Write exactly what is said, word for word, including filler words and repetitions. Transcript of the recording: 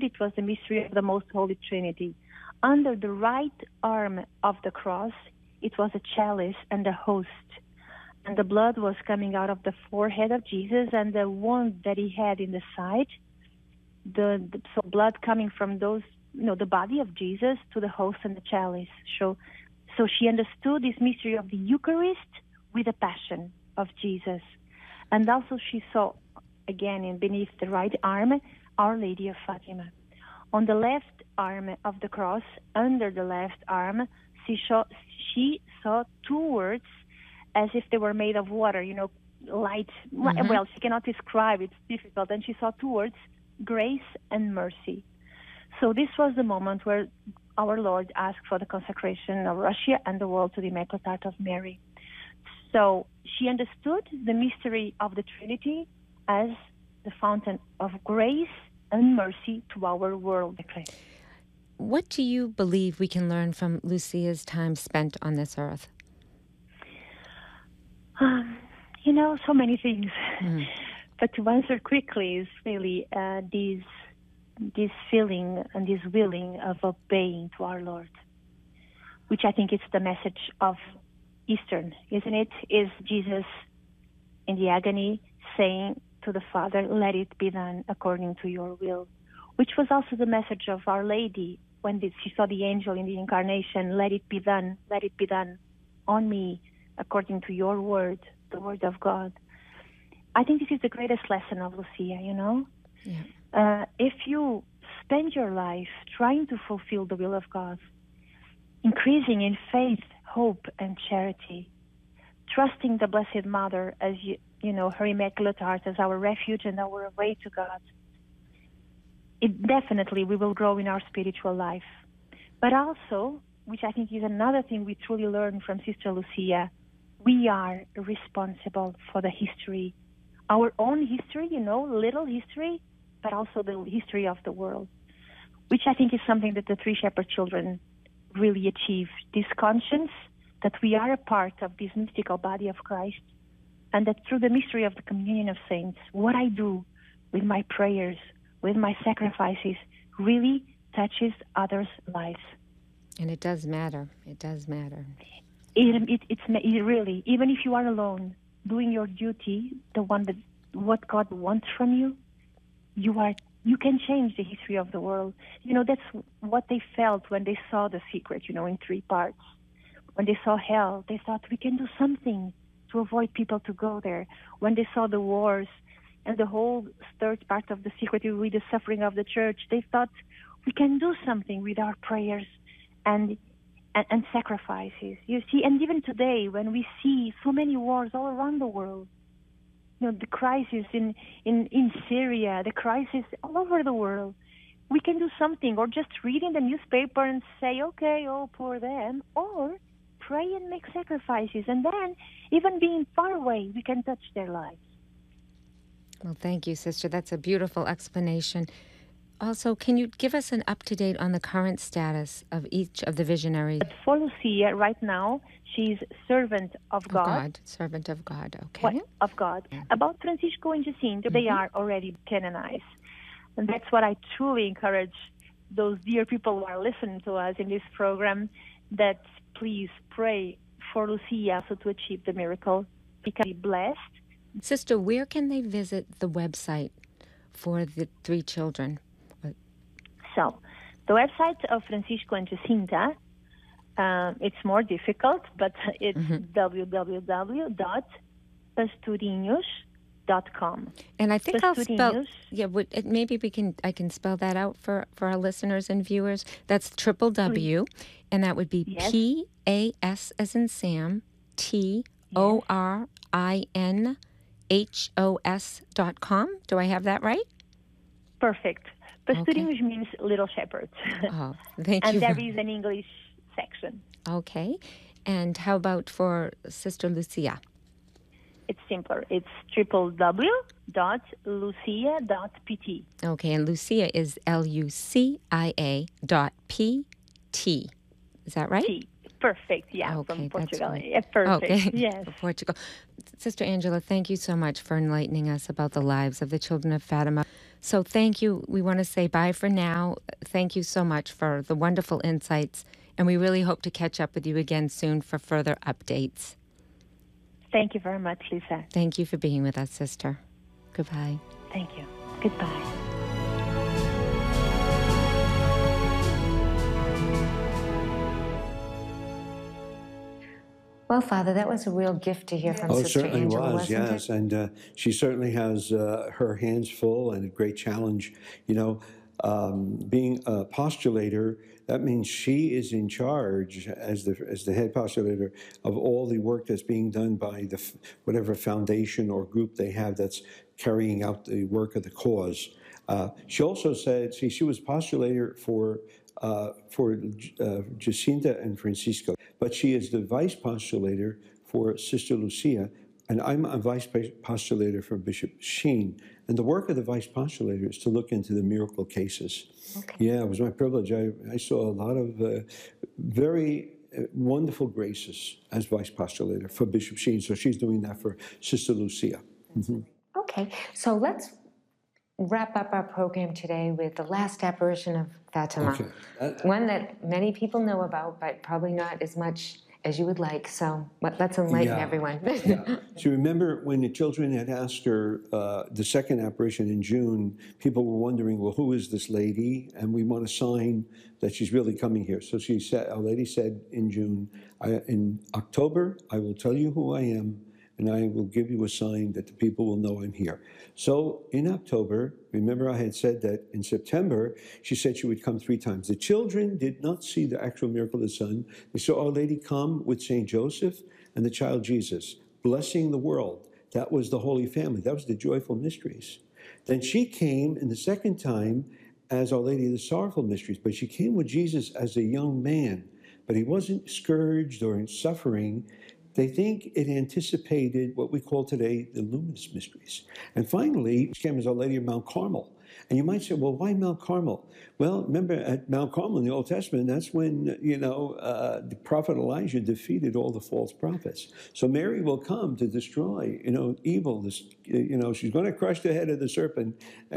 it was the mystery of the Most Holy Trinity. Under the right arm of the cross, it was a chalice and a host. And the blood was coming out of the forehead of Jesus, and the wound that he had in the side, the, the so blood coming from those, you know, the body of Jesus to the host and the chalice. So, so she understood this mystery of the Eucharist with the passion of Jesus. And also she saw, again, in beneath the right arm, Our Lady of Fatima. On the left arm of the cross, under the left arm, she saw, she saw two words as if they were made of water, you know, light. Mm-hmm. Well, she cannot describe it. It's difficult. And she saw two words, grace and mercy. So this was the moment where our Lord asked for the consecration of Russia and the world to the Immaculate Heart of Mary. So she understood the mystery of the Trinity as the fountain of grace and mercy to our world. What do you believe we can learn from Lucia's time spent on this earth? Um, you know, so many things. Mm. But to answer quickly is really uh, this, this feeling and this willing of obeying to our Lord, which I think is the message of Easter, isn't it? Is Jesus in the agony saying to the Father, let it be done according to your will, which was also the message of Our Lady when she saw the angel in the Incarnation, let it be done, let it be done on me according to your word, the word of God. I think this is the greatest lesson of Lucia, you know? Yeah. Uh, if you spend your life trying to fulfill the will of God, increasing in faith, hope, and charity, trusting the Blessed Mother as, you, you know, her Immaculate Heart as our refuge and our way to God, it definitely we will grow in our spiritual life. But also, which I think is another thing we truly learn from Sister Lucia, we are responsible for the history, our own history, you know, little history, but also the history of the world, which I think is something that the Three Shepherd Children really achieve, this conscience that we are a part of this mystical body of Christ, and that through the mystery of the communion of saints, what I do with my prayers, with my sacrifices, really touches others' lives. And it does matter. It does matter. It, it, it's it really, even if you are alone, doing your duty, the one that what God wants from you, you are you can change the history of the world. You know, that's what they felt when they saw The Secret, you know, in three parts. When they saw hell, they thought we can do something to avoid people to go there. When they saw the wars and the whole third part of The Secret with the suffering of the church, they thought we can do something with our prayers and and, and sacrifices. You see, and even today, when we see so many wars all around the world, you know, the crisis in, in, in Syria, the crisis all over the world, we can do something, or just read in the newspaper and say, okay, oh, poor them, or pray and make sacrifices, and then, even being far away, we can touch their lives. Well, thank you, Sister. That's a beautiful explanation. Also, can you give us an up-to-date on the current status of each of the visionaries? But for Lucia, right now, she's servant of God. Of God, servant of God, okay. What, of God. Mm-hmm. About Francisco and Jacinta, mm-hmm. they are already canonized. And that's what I truly encourage those dear people who are listening to us in this program, that please pray for Lucia so to achieve the miracle, because be blessed. Sister, where can they visit the website for the three children? So, the website of Francisco and Jacinta, um, it's more difficult, but it's mm-hmm. w w w dot pastorinhos dot com. And I think I'll spell, yeah, would, it, maybe we can, I can spell that out for, for our listeners and viewers. That's triple W, and that would be yes. P A S as in Sam, T O R I N H O S dot com. Do I have that right? Perfect. Pastorinhos okay. means little shepherds. Oh, thank and you. And there is an English section. Okay. And how about for Sister Lucia? It's simpler. It's triple W dot Lucia dot P T. Okay, and Lucia is L U C I A dot P T. Is that right? T. perfect. Yeah, okay, from Portugal. That's Yeah, perfect. okay. Yes. For Portugal. Sister Angela, thank you so much for enlightening us about the lives of the children of Fatima. So thank you. We want to say bye for now. Thank you so much for the wonderful insights, and we really hope to catch up with you again soon for further updates. Thank you very much, Lisa. Thank you for being with us, sister. Goodbye. Thank you. Goodbye. Well, Father, that was a real gift to hear from oh, Sister certainly Angela, was, wasn't yes. it? And uh, she certainly has uh, her hands full and a great challenge. You know, um, being a postulator, that means she is in charge as the as the head postulator of all the work that's being done by the whatever foundation or group they have that's carrying out the work of the cause. Uh, she also said, see, she was postulator for uh, for uh, Jacinta and Francisco, but she is the vice postulator for Sister Lucia, and I'm a vice postulator for Bishop Sheen. And the work of the vice postulator is to look into the miracle cases. Okay. Yeah, it was my privilege. I, I saw a lot of uh, very uh, wonderful graces as vice postulator for Bishop Sheen. So she's doing that for Sister Lucia. Mm-hmm. Okay, so let's wrap up our program today with the last apparition of Fatima. Okay. Uh, One that many people know about, but probably not as much as you would like. So let's enlighten yeah. everyone. yeah. So remember when the children had asked her uh, the second apparition in June, people were wondering, well, who is this lady? And we want a sign that she's really coming here. So she said, Our Lady said in June, I, in October, I will tell you who I am, and I will give you a sign that the people will know I'm here. So in October, remember I had said that in September, she said she would come three times. The children did not see the actual miracle of the sun. They saw Our Lady come with Saint Joseph and the child Jesus, blessing the world. That was the Holy Family. That was the joyful mysteries. Then she came in the second time as Our Lady of the Sorrowful Mysteries, but she came with Jesus as a young man, but he wasn't scourged or in suffering. They think it anticipated what we call today the luminous mysteries. And finally, she came as Our Lady of Mount Carmel. And you might say, well, why Mount Carmel? Well, remember at Mount Carmel in the Old Testament, that's when, you know, uh, the prophet Elijah defeated all the false prophets. So Mary will come to destroy, you know, evil. This, you know, she's going to crush the head of the serpent.